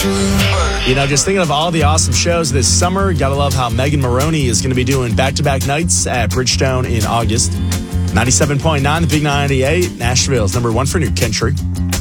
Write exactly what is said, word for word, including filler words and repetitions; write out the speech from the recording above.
You know, just thinking of all the awesome shows this summer, gotta love how Megan Maroney is going to be doing back-to-back nights at Bridgestone in August. ninety-seven point nine, the Big ninety-eight, Nashville's number one for new country.